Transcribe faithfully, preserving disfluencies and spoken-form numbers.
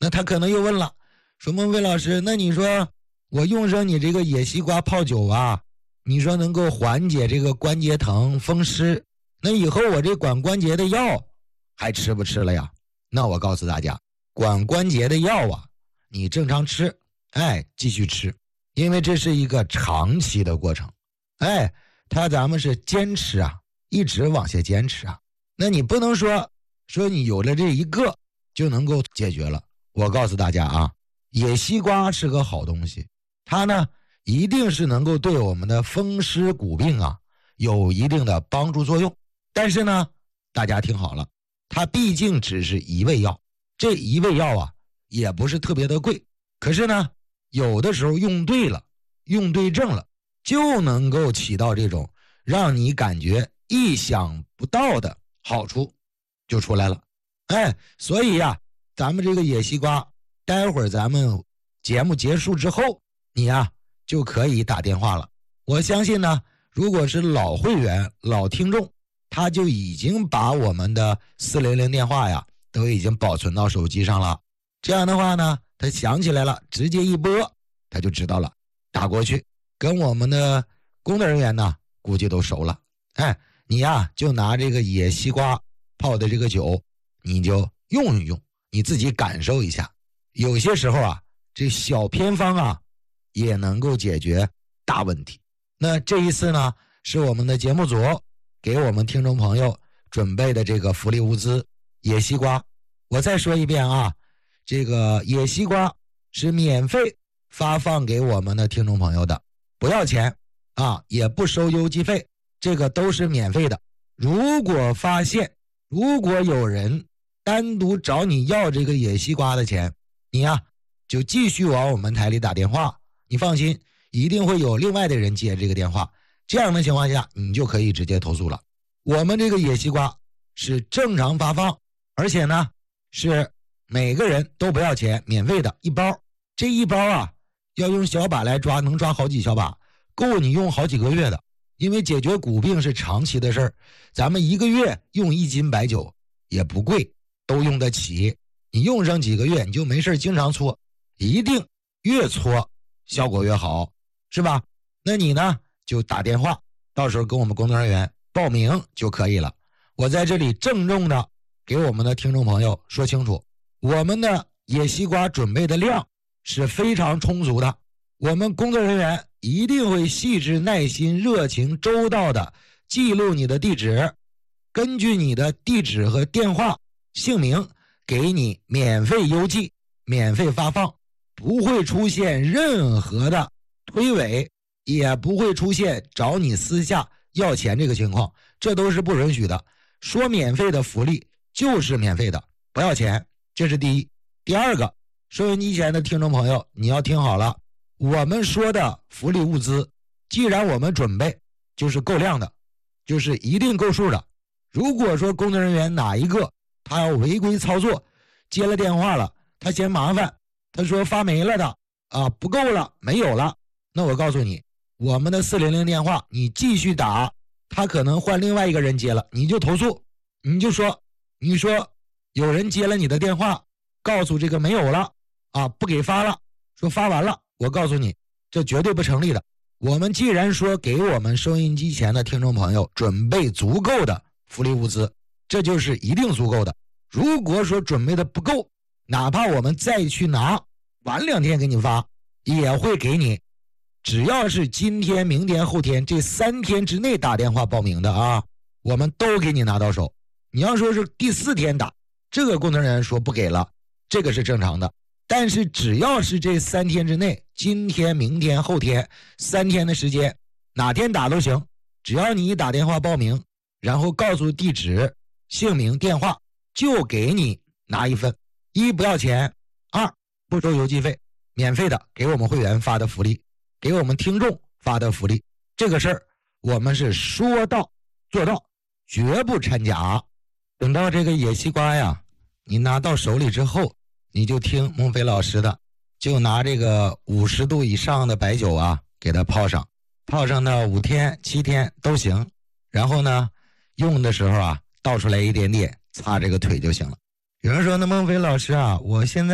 那他可能又问了，说孟非老师，那你说我用上你这个野西瓜泡酒啊，你说能够缓解这个关节疼风湿，那以后我这管关节的药还吃不吃了呀？那我告诉大家，管关节的药啊，你正常吃，哎，继续吃，因为这是一个长期的过程，哎，他咱们是坚持啊，一直往下坚持啊。那你不能说说你有了这一个就能够解决了。我告诉大家啊，野西瓜是个好东西，它呢一定是能够对我们的风湿骨病啊有一定的帮助作用。但是呢，大家听好了，它毕竟只是一味药，这一味药啊也不是特别的贵，可是呢有的时候用对了，用对症了，就能够起到这种让你感觉意想不到的好处就出来了。哎，所以呀、啊，咱们这个野西瓜，待会儿咱们节目结束之后，你呀、啊、就可以打电话了。我相信呢，如果是老会员、老听众，他就已经把我们的四零零电话呀都已经保存到手机上了。这样的话呢，他想起来了，直接一拨，他就知道了，打过去，跟我们的工作人员呢估计都熟了。哎，你呀就拿这个野西瓜泡的这个酒，你就用一用，你自己感受一下。有些时候啊，这小偏方啊也能够解决大问题。那这一次呢，是我们的节目组给我们听众朋友准备的这个福利物资野西瓜。我再说一遍啊，这个野西瓜是免费发放给我们的听众朋友的，不要钱啊，也不收邮寄费，这个都是免费的。如果发现如果有人单独找你要这个野西瓜的钱，你呀就继续往我们台里打电话，你放心，一定会有另外的人接这个电话。这样的情况下，你就可以直接投诉了。我们这个野西瓜是正常发放，而且呢是每个人都不要钱，免费的一包。这一包啊要用小把来抓，能抓好几小把，够你用好几个月的。因为解决骨病是长期的事儿，咱们一个月用一斤白酒也不贵，都用得起。你用上几个月，你就没事经常搓，一定越搓效果越好，是吧？那你呢就打电话，到时候跟我们工作人员报名就可以了。我在这里郑重的给我们的听众朋友说清楚，我们的野西瓜准备的量是非常充足的，我们工作人员一定会细致耐心热情周到的记录你的地址，根据你的地址和电话姓名给你免费邮寄，免费发放，不会出现任何的推诿，也不会出现找你私下要钱这个情况，这都是不允许的。说免费的福利就是免费的，不要钱，这是第一。第二个，收音机前的听众朋友，你要听好了，我们说的福利物资，既然我们准备就是够量的，就是一定够数的。如果说工作人员哪一个他要违规操作，接了电话了，他嫌麻烦，他说发没了的啊，不够了，没有了，那我告诉你，我们的四零零电话你继续打，他可能换另外一个人接了，你就投诉，你就说你说有人接了你的电话，告诉这个没有了啊，不给发了，说发完了，我告诉你这绝对不成立的。我们既然说给我们收音机前的听众朋友准备足够的福利物资，这就是一定足够的。如果说准备的不够，哪怕我们再去拿，晚两天给你发，也会给你。只要是今天、明天、后天这三天之内打电话报名的啊，我们都给你拿到手。你要说是第四天打，这个工作人员说不给了，这个是正常的。但是只要是这三天之内，今天、明天、后天三天的时间，哪天打都行，只要你一打电话报名，然后告诉地址、姓名、电话，就给你拿一份。一不要钱，二不收邮寄费，免费的给我们会员发的福利，给我们听众发的福利，这个事儿我们是说到做到，绝不掺假。等到这个野西瓜呀，你拿到手里之后，你就听孟非老师的，就拿这个五十度以上的白酒啊，给它泡上，泡上呢五天七天都行。然后呢，用的时候啊，倒出来一点点，擦这个腿就行了。有人说，那孟非老师啊，我现在